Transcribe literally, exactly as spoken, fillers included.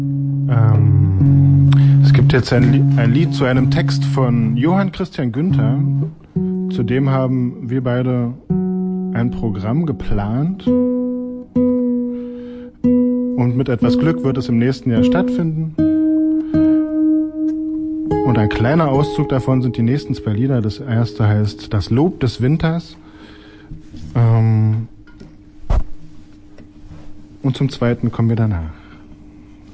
Ähm, es gibt jetzt ein, Lied, ein Lied zu einem Text von Johann Christian Günther. Zudem haben wir beide ein Programm geplant. Und mit etwas Glück wird es im nächsten Jahr stattfinden. Und ein kleiner Auszug davon sind die nächsten zwei Lieder. Das erste heißt Das Lob des Winters. Ähm, und zum zweiten kommen wir danach.